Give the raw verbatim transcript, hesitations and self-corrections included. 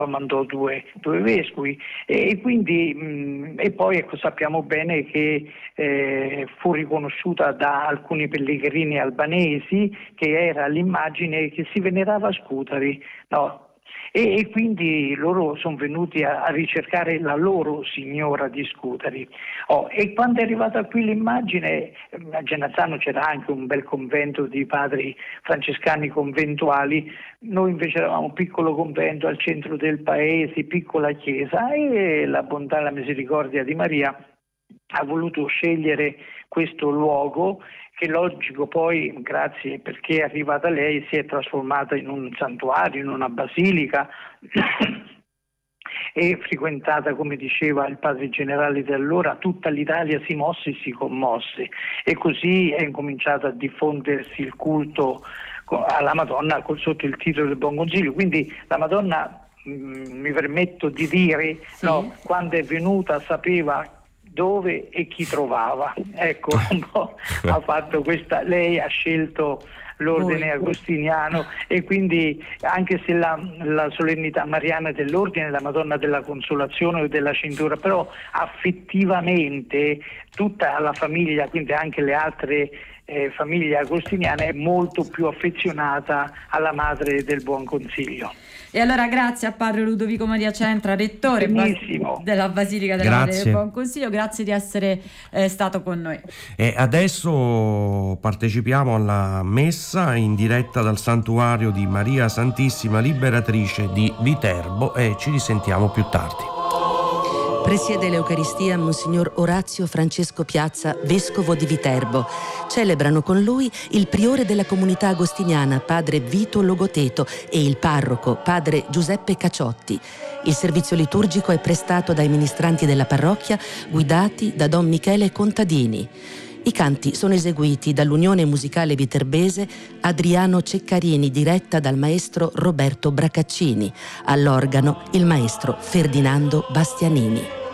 mandò due, due vescovi e quindi mh, e poi ecco, sappiamo bene che eh, fu riconosciuta da alcuni pellegrini albanesi che era l'immagine che si venerava a Scutari, no? E, e quindi loro sono venuti a, a ricercare la loro signora di Scutari. Oh, e quando è arrivata qui l'immagine, a Genazzano c'era anche un bel convento di padri francescani conventuali, noi invece eravamo un piccolo convento al centro del paese, piccola chiesa, e la bontà e la misericordia di Maria ha voluto scegliere questo luogo che logico poi, grazie perché è arrivata lei, si è trasformata in un santuario, in una basilica e frequentata, come diceva il padre generale di allora, tutta l'Italia si mosse e si commosse e così è incominciato a diffondersi il culto alla Madonna sotto il titolo del Buon Consiglio. Quindi la Madonna, mh, mi permetto di dire, sì. no, quando è venuta sapeva dove e chi trovava, ecco, un po' ha fatto questa, lei ha scelto l'ordine Voi. agostiniano e quindi anche se la, la solennità mariana dell'ordine è la Madonna della Consolazione o della Cintura, però affettivamente tutta la famiglia, quindi anche le altre eh, famiglie agostiniane, è molto più affezionata alla Madre del Buon Consiglio. E allora grazie a padre Ludovico Maria Centra, rettore bas- della Basilica della Madre del Buon Consiglio, grazie di essere eh, stato con noi. E adesso partecipiamo alla messa in diretta dal santuario di Maria Santissima Liberatrice di Viterbo e ci risentiamo più tardi. Presiede l'Eucaristia Monsignor Orazio Francesco Piazza, vescovo di Viterbo. Celebrano con lui il priore della comunità agostiniana, padre Vito Logoteto, e il parroco, padre Giuseppe Caciotti. Il servizio liturgico è prestato dai ministranti della parrocchia, guidati da Don Michele Contadini. I canti sono eseguiti dall'Unione Musicale Viterbese Adriano Ceccarini, diretta dal maestro Roberto Bracaccini. All'organo il maestro Ferdinando Bastianini.